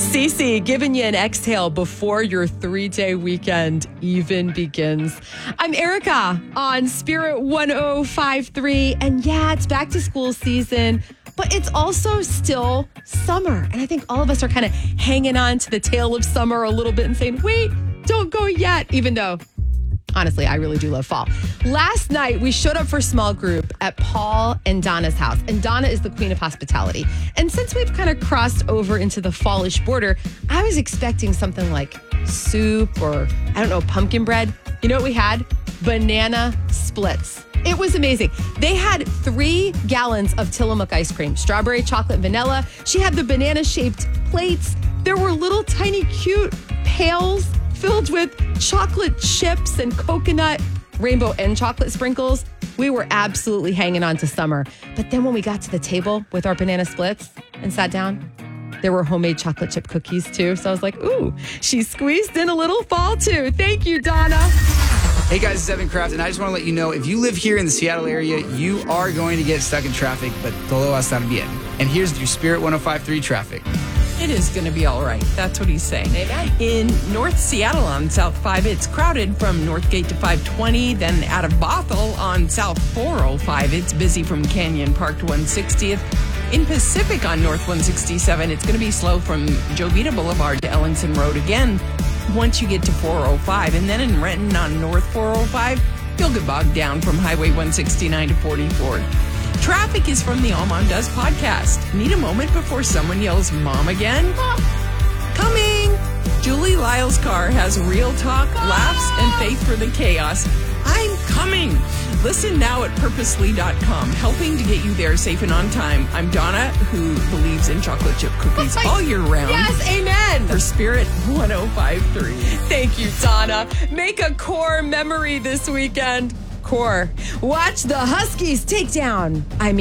Cece, giving you an exhale before your 3-day weekend even begins. I'm Erica on Spirit 105.3. And yeah, it's back to school season, but it's also still summer. And I think all of us are kind of hanging on to the tail of summer a little bit and saying, wait, don't go yet, even though honestly, I really do love fall. Last night, we showed up for small group at Paul and Donna's house. And Donna is the queen of hospitality. And since we've kind of crossed over into the fallish border, I was expecting something like soup or, I don't know, pumpkin bread. You know what we had? Banana splits. It was amazing. They had 3 gallons of Tillamook ice cream, strawberry, chocolate, vanilla. She had the banana-shaped plates. There were little tiny cute pails filled with chocolate chips and coconut, rainbow and chocolate sprinkles. We were absolutely hanging on to summer. But then when we got to the table with our banana splits and sat down, there were homemade chocolate chip cookies too. So I was like, ooh, she squeezed in a little fall too. Thank you, Donna. Hey guys, it's Evan Kraft, and I just want to let you know, if you live here in the Seattle area, you are going to get stuck in traffic, but todo va a estar bien. And here's your Spirit 105.3 traffic. It is going to be all right. That's what he's saying. Amen. In North Seattle on South 5, it's crowded from Northgate to 520. Then out of Bothell on South 405, it's busy from Canyon Park to 160th. In Pacific on North 167, it's going to be slow from Jovita Boulevard to Ellingson Road again once you get to 405. And then in Renton on North 405, you'll get bogged down from Highway 169 to 44. Traffic is from the All Mom Does podcast. Need a moment before someone yells, Mom again? Coming! Julie Lyle's car has real talk, laughs, and faith for the chaos. I'm coming! Listen now at purposely.com, helping to get you there safe and on time. I'm Donna, who believes in chocolate chip cookies all year round. Yes, amen. For Spirit 105.3. Thank you, Donna. Make a core memory this weekend. Core. Watch the Huskies take on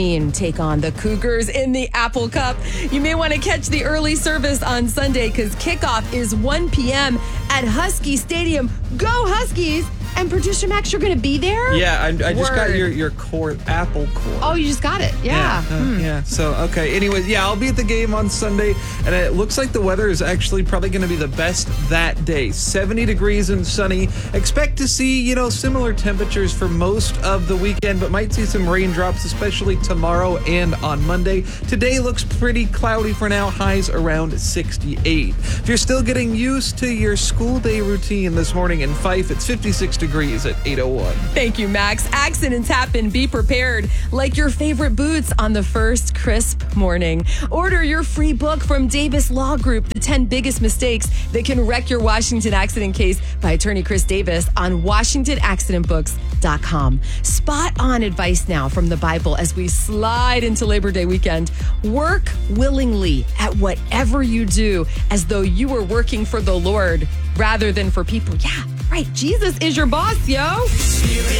the Cougars in the Apple Cup. You may want to catch the early service on Sunday because kickoff is 1 p.m. at Husky Stadium. Go Huskies! And producer Max, you're going to be there? Yeah, I just got your core, Apple Core. Oh, you just got it. Yeah. Yeah. So, okay. Anyways, yeah, I'll be at the game on Sunday, and it looks like the weather is actually probably going to be the best that day. 70 degrees and sunny. Expect to see, similar temperatures for most of the weekend, but might see some raindrops, especially tomorrow and on Monday. Today looks pretty cloudy for now. Highs around 68. If you're still getting used to your school day routine this morning in Fife, it's 56 degrees at 8:01. Thank you, Max. Accidents happen. Be prepared. Like your favorite boots on the first crisp morning. Order your free book from Davis Law Group, The 10 Biggest Mistakes That Can Wreck Your Washington Accident Case by attorney Chris Davis on WashingtonAccidentBooks.com. Spot on advice now from the Bible as we slide into Labor Day weekend. Work willingly at whatever you do as though you were working for the Lord rather than for people. Yeah, right. Jesus is your boss, yo.